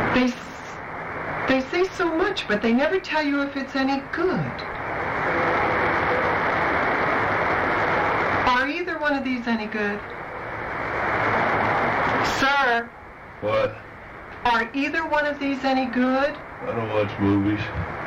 They say so much, but they never tell you if it's any good. Are either one of these any good? Sir? What? Are either one of these any good? I don't watch movies.